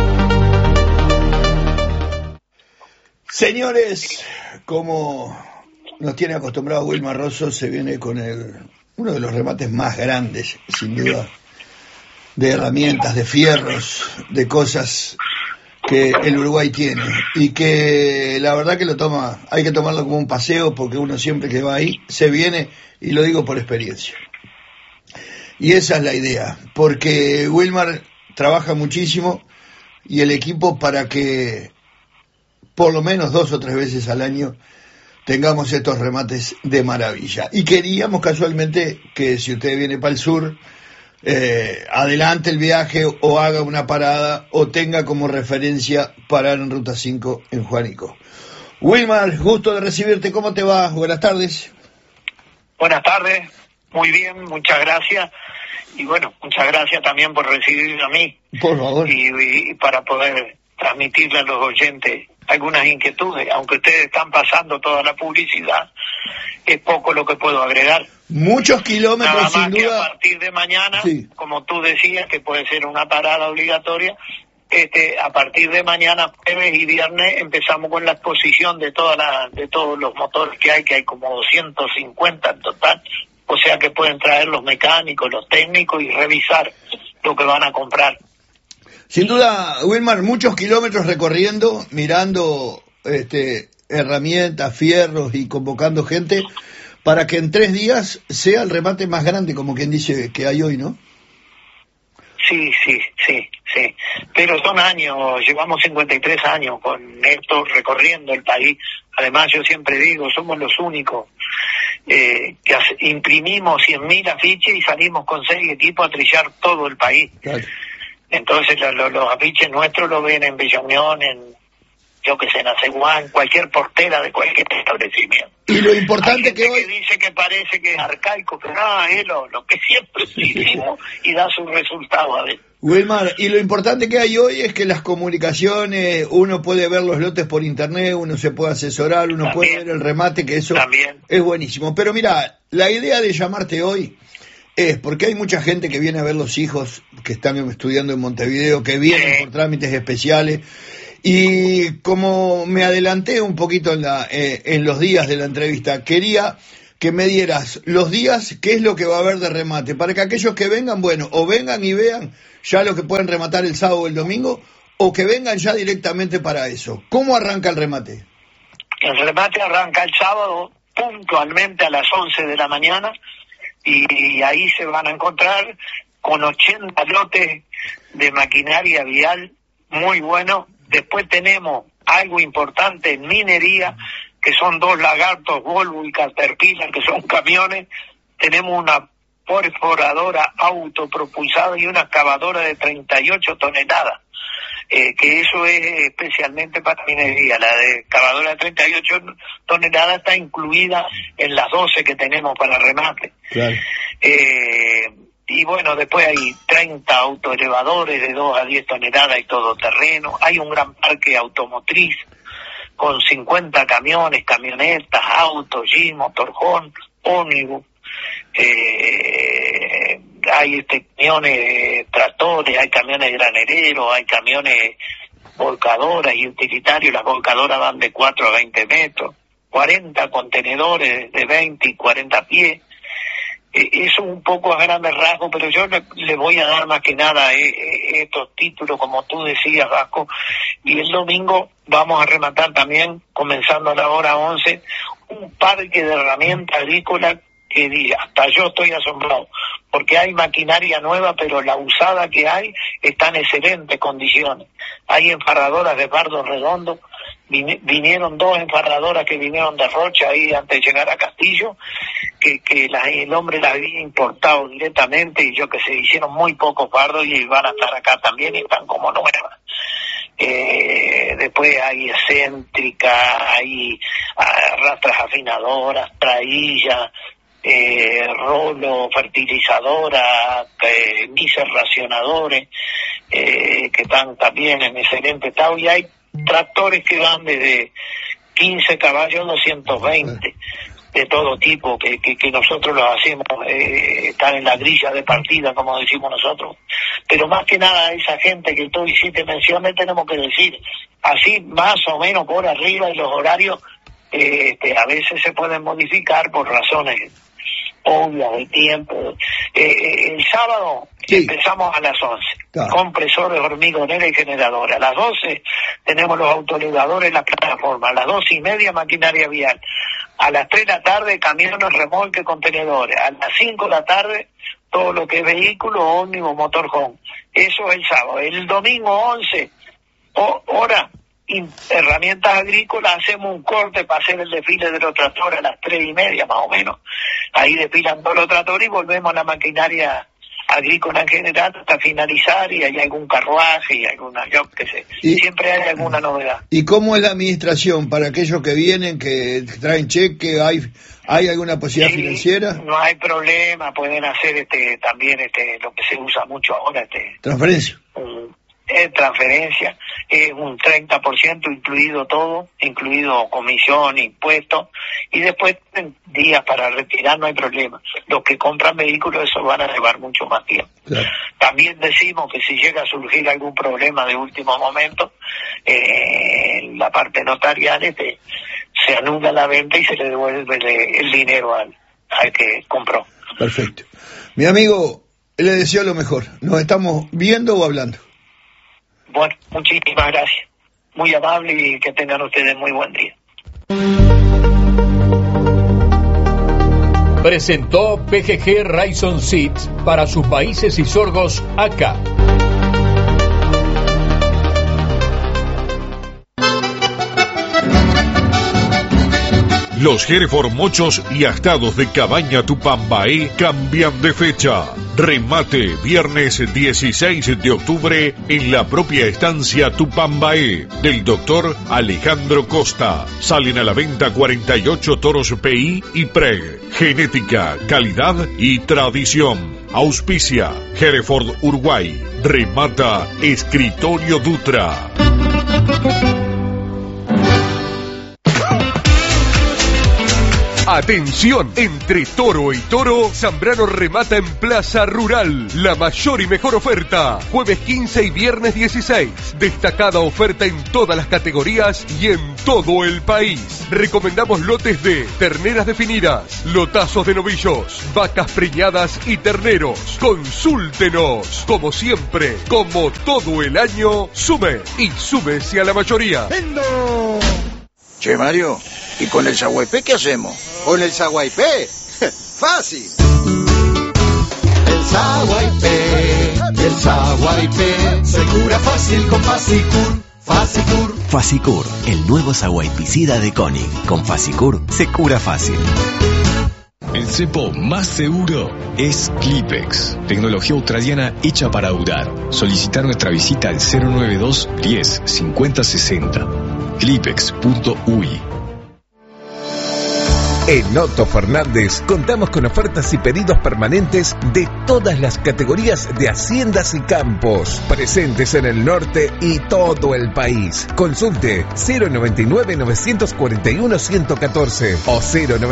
Señores, como nos tiene acostumbrado Wilmar Rosso, se viene con uno de los remates más grandes, sin duda, de herramientas, de fierros, de cosas que el Uruguay tiene y que la verdad que hay que tomarlo como un paseo, porque uno siempre que va ahí se viene, y lo digo por experiencia. Y esa es la idea, porque Wilmar trabaja muchísimo y el equipo para que por lo menos 2 o 3 veces al año tengamos estos remates de maravilla. Y queríamos casualmente que si usted viene para el sur, adelante el viaje o haga una parada o tenga como referencia parar en Ruta 5 en Juanico. Wilmar, gusto de recibirte, ¿cómo te va? Buenas tardes. Buenas tardes, muy bien, muchas gracias. Y bueno, muchas gracias también por recibirme a mí. Por favor. Y para poder transmitirle a los oyentes algunas inquietudes. Aunque ustedes están pasando toda la publicidad, es poco lo que puedo agregar. Muchos kilómetros, nada más sin que duda. A partir de mañana, sí, como tú decías, que puede ser una parada obligatoria, a partir de mañana, jueves y viernes, empezamos con la exposición de todos los motores que hay como 250 en total. O sea que pueden traer los mecánicos, los técnicos y revisar lo que van a comprar. Sin duda, Wilmar, muchos kilómetros recorriendo, mirando herramientas, fierros y convocando gente para que en 3 días sea el remate más grande, como quien dice que hay hoy, ¿no? Sí. Pero son años, llevamos 53 años con esto recorriendo el país. Además, yo siempre digo, somos los únicos que imprimimos 100.000 afiches y salimos con 6 equipos a trillar todo el país. Claro. Entonces los afiches nuestros los ven en Bella Unión, en en Aceguán, cualquier portera de cualquier establecimiento. Y lo importante que hoy... dice que parece que es arcaico, pero no, es lo que siempre hicimos y da sus resultados a veces. Wilmar, y lo importante que hay hoy es que las comunicaciones, uno puede ver los lotes por internet, uno se puede asesorar, uno también puede ver el remate, que eso también es buenísimo. Pero mira, la idea de llamarte hoy es porque hay mucha gente que viene a ver los hijos que están estudiando en Montevideo, que vienen por trámites especiales. Y como me adelanté un poquito en los días de la entrevista, quería que me dieras los días, qué es lo que va a haber de remate, para que aquellos que vengan, bueno, o vengan y vean ya lo que pueden rematar el sábado o el domingo, o que vengan ya directamente para eso. ¿Cómo arranca el remate? El remate arranca el sábado puntualmente a las 11 de la mañana y ahí se van a encontrar con 80 lotes de maquinaria vial muy bueno. Después tenemos algo importante en minería, que son 2 lagartos, Volvo y Caterpillar, que son camiones. Tenemos una perforadora autopropulsada y una excavadora de 38 toneladas, que eso es especialmente para minería. La de excavadora de 38 toneladas está incluida en las 12 que tenemos para remate. Claro. Y bueno, después hay 30 autoelevadores de 2 a 10 toneladas y todoterreno. Hay un gran parque automotriz con 50 camiones, camionetas, autos, jeep, motorhome, ómnibus. Hay camiones tractores, hay camiones granereros, hay camiones volcadoras y utilitarios. Las volcadoras van de 4 a 20 metros, 40 contenedores de 20 y 40 pies. Eso un poco a grandes rasgos, pero yo le voy a dar más que nada estos títulos, como tú decías, Vasco, y el domingo vamos a rematar también, comenzando a la hora 11, un parque de herramientas agrícolas que hasta yo estoy asombrado, porque hay maquinaria nueva, pero la usada que hay está en excelentes condiciones. Hay enfarradoras de bardo redondo, vinieron 2 enfarradoras que vinieron de Rocha ahí antes de llegar a Castillo, que el hombre las había importado directamente y hicieron muy pocos fardos y van a estar acá también y están como nuevas. Después hay excéntrica, hay rastras afinadoras, traillas, rolo, fertilizadora, mises racionadores, que están también en excelente estado, y hay tractores que van desde 15 caballos a 220 de todo tipo, que nosotros los hacemos, están en la grilla de partida, como decimos nosotros. Pero más que nada, esa gente que tú hiciste mención, tenemos que decir, así más o menos por arriba, y los horarios a veces se pueden modificar por razones obvias de tiempo. El sábado empezamos a las 11, compresores, hormigonera y generadora. A las 12 tenemos los autoelevadores en la plataforma. A las 12:30 maquinaria vial. A las 3 de la tarde camiones, remolque, contenedores. A las 5 de la tarde todo lo que es vehículo, ómnibus, motorhome. Eso es el sábado. El domingo 11 hora herramientas agrícolas, hacemos un corte para hacer el desfile de los tractores a las 3:30 más o menos. Ahí desfilan todos los tractores y volvemos a la maquinaria agrícola en general hasta finalizar, y hay algún carruaje y alguna, yo qué sé, siempre hay alguna novedad. ¿Y cómo es la administración para aquellos que vienen, que traen cheque? ¿Hay alguna posibilidad financiera? No hay problema, pueden hacer también lo que se usa mucho ahora, transferencia. Transferencia, es un 30% incluido todo, incluido comisión, impuestos, y después en días para retirar no hay problema. Los que compran vehículos, eso van a llevar mucho más tiempo. Claro. También decimos que si llega a surgir algún problema de último momento, en la parte notarial, se anula la venta y se le devuelve el dinero al que compró. Perfecto. Mi amigo, le deseo lo mejor. ¿Nos estamos viendo o hablando? Bueno, muchísimas gracias. Muy amable y que tengan ustedes muy buen día. Presentó PGG Raisin Seeds para sus países y sorgos acá. Los Hereford mochos y astados de Cabaña Tupambaé cambian de fecha. Remate viernes 16 de octubre en la propia estancia Tupambaé del doctor Alejandro Costa. Salen a la venta 48 toros PI y PREG. Genética, calidad y tradición. Auspicia Hereford Uruguay. Remata Escritorio Dutra. Atención, entre toro y toro, Zambrano remata en Plaza Rural. La mayor y mejor oferta. Jueves 15 y viernes 16. Destacada oferta en todas las categorías y en todo el país. Recomendamos lotes de terneras definidas, lotazos de novillos, vacas preñadas y terneros. Consúltenos. Como siempre, como todo el año, sume y súbese a la mayoría. ¡Vendo! Che, Mario, ¿y con el Saguaypé qué hacemos? ¿Con el Saguaypé? ¡Fácil! El Saguaypé se cura fácil con Fasicur. Fasicur, el nuevo saguaypicida de Koenig. Con Fasicur se cura fácil. El cepo más seguro es Clipex, tecnología australiana hecha para durar. Solicitar nuestra visita al 092 10 50 60. Clipex.ui. En Otto Fernández contamos con ofertas y pedidos permanentes de todas las categorías de haciendas y campos, presentes en el norte y todo el país. Consulte 099-941-114 o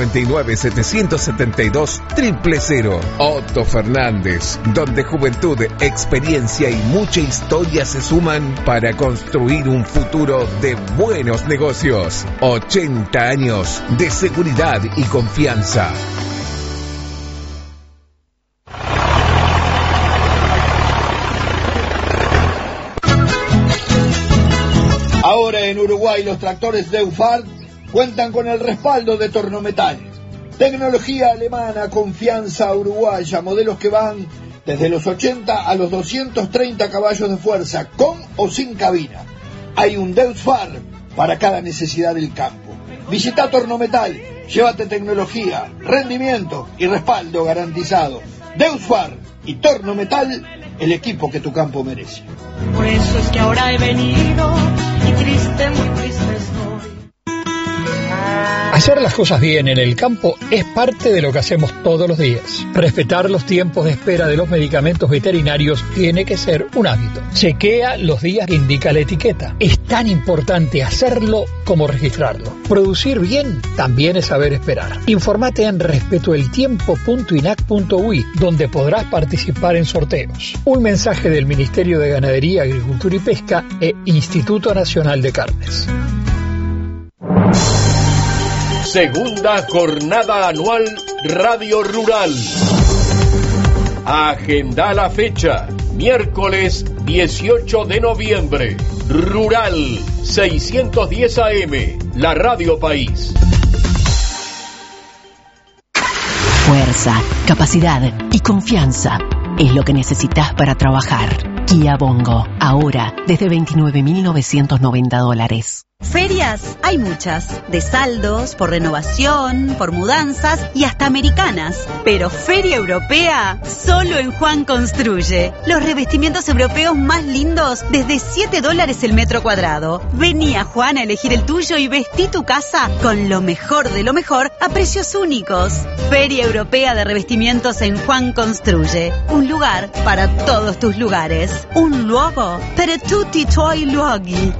099-772-000. Otto Fernández, donde juventud, experiencia y mucha historia se suman para construir un futuro de buenos negocios. 80 años de seguridad y confianza. Ahora en Uruguay los tractores Deutz-Fahr cuentan con el respaldo de Tornometal. Tecnología alemana, confianza uruguaya, modelos que van desde los 80 a los 230 caballos de fuerza, con o sin cabina. Hay un Deutz-Fahr para cada necesidad del campo. Visita Tornometal, llévate tecnología, rendimiento y respaldo garantizado. Deutz-Fahr y Tornometal, el equipo que tu campo merece. Por eso es que ahora he venido y triste, muy triste estoy. Hacer las cosas bien en el campo es parte de lo que hacemos todos los días. Respetar los tiempos de espera de los medicamentos veterinarios tiene que ser un hábito. Chequea los días que indica la etiqueta. Es tan importante hacerlo como registrarlo. Producir bien también es saber esperar. Infórmate en respetoeltiempo.inac.ui, donde podrás participar en sorteos. Un mensaje del Ministerio de Ganadería, Agricultura y Pesca e Instituto Nacional de Carnes. Segunda jornada anual Radio Rural. Agenda la fecha. Miércoles 18 de noviembre. Rural 610 AM. La Radio País. Fuerza, capacidad y confianza es lo que necesitas para trabajar. Kia Bongo, ahora desde $29.990. Ferias hay muchas, de saldos, por renovación, por mudanzas y hasta americanas. Pero Feria Europea, solo en Juan Construye. Los revestimientos europeos más lindos desde $7 el metro cuadrado. Vení a Juan a elegir el tuyo y vestí tu casa con lo mejor de lo mejor a precios únicos. Feria Europea de Revestimientos en Juan Construye. Un lugar para todos tus lugares. Un luogo per tutti i tuoi luoghi.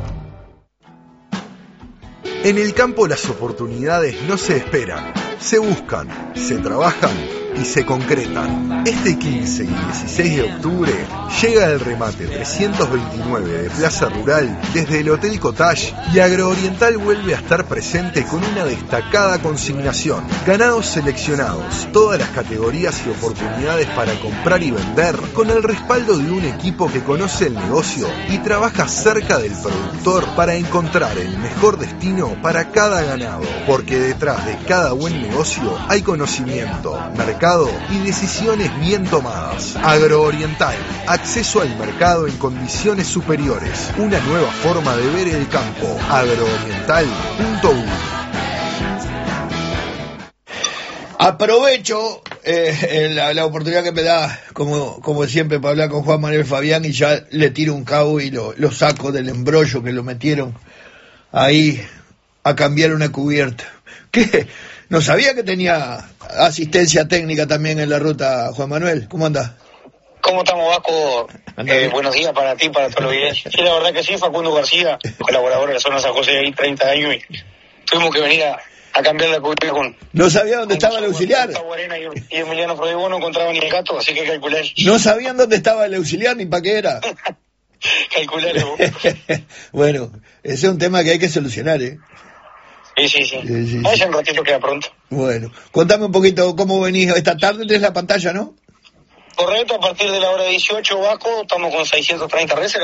En el campo las oportunidades no se esperan, se buscan, se trabajan y se concretan. Este 15 y 16 de octubre llega el remate 329 de Plaza Rural desde el Hotel Cottage y Agrooriental vuelve a estar presente con una destacada consignación. Ganados seleccionados, todas las categorías y oportunidades para comprar y vender, con el respaldo de un equipo que conoce el negocio y trabaja cerca del productor para encontrar el mejor destino para cada ganado, porque detrás de cada buen negocio hay conocimiento, mercado y decisiones bien tomadas. Agrooriental, acceso al mercado en condiciones superiores, una nueva forma de ver el campo. Agrooriental.u. Aprovecho la oportunidad que me da, como siempre, para hablar con Juan Manuel Fabián, y ya le tiro un cabo y lo saco del embrollo que lo metieron ahí a cambiar una cubierta. ¿Qué? No sabía que tenía asistencia técnica también en la ruta, Juan Manuel. ¿Cómo andás? ¿Cómo estamos, Vasco? Buenos días para ti, para todos los días. Sí, la verdad que sí, Facundo García, colaborador de la zona San José, ahí 30 años, y tuvimos que venir a cambiar la cubierta con... No sabía dónde estaba el auxiliar. Y Emiliano Frodebo no encontraban ni el gato, así que calculé. No sabían dónde estaba el auxiliar ni para qué era. Calculalo. Bueno, ese es un tema que hay que solucionar, ¿eh? Sí. Vaya un ratito, queda pronto. Bueno, contame un poquito cómo venís esta tarde, tenés la pantalla, ¿no? Correcto, a partir de la hora 18, Vasco, estamos con 630 reservas.